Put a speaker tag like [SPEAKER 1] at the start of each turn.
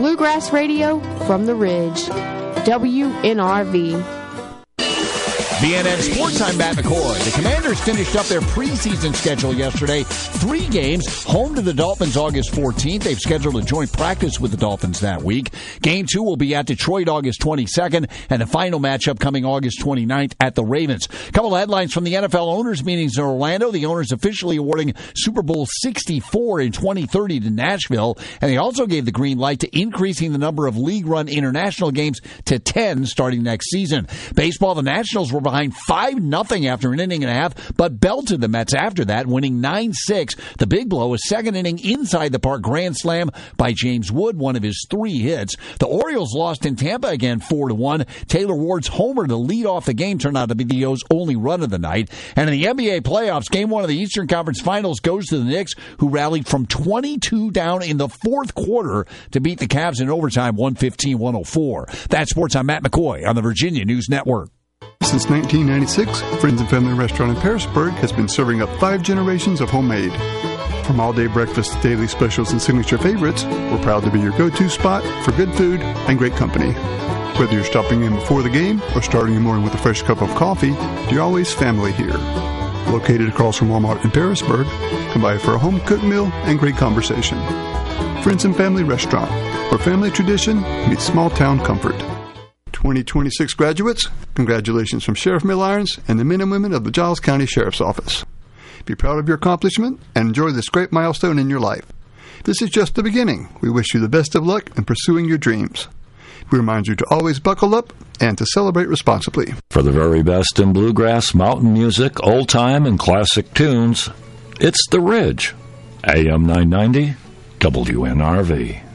[SPEAKER 1] Bluegrass Radio from the Ridge. WNRV.
[SPEAKER 2] BNN Sports Time, Matt McCoy. The Commanders finished up their preseason schedule yesterday. 3 games, home to the Dolphins August 14th. They've scheduled a joint practice with the Dolphins that week. Game 2 will be at Detroit August 22nd, and the final matchup coming August 29th at the Ravens. A couple of headlines from the NFL owners' meetings in Orlando. The owners officially awarding Super Bowl 64 in 2030 to Nashville, and they also gave the green light to increasing the number of league-run international games to 10 starting next season. Baseball, the Nationals were behind 5-0 after an inning and a half, but belted the Mets after that, winning 9-6. The big blow, a second inning inside the park grand slam by James Wood, one of his 3 hits. The Orioles lost in Tampa again 4-1. Taylor Ward's homer to lead off the game turned out to be the O's only run of the night. And in the NBA playoffs, Game 1 of the Eastern Conference Finals goes to the Knicks, who rallied from 22 down in the fourth quarter to beat the Cavs in overtime 115-104. That's Sports. I'm Matt McCoy on the Virginia News Network.
[SPEAKER 3] Since 1996, Friends and Family Restaurant in Parisburg has been serving up 5 generations of homemade. From all-day breakfast to daily specials and signature favorites, we're proud to be your go-to spot for good food and great company. Whether you're stopping in before the game or starting your morning with a fresh cup of coffee, you're always family here. Located across from Walmart in Parisburg, come by for a home-cooked meal and great conversation. Friends and Family Restaurant, where family tradition meets small-town comfort. 2026 graduates, congratulations from Sheriff Mill Irons and the men and women of the Giles County Sheriff's Office. Be proud of your accomplishment and enjoy this great milestone in your life. This is just the beginning. We wish you the best of luck in pursuing your dreams. We remind you to always buckle up and to celebrate responsibly.
[SPEAKER 4] For the very best in bluegrass, mountain music, old-time, and classic tunes, it's The Ridge. AM 990, WNRV.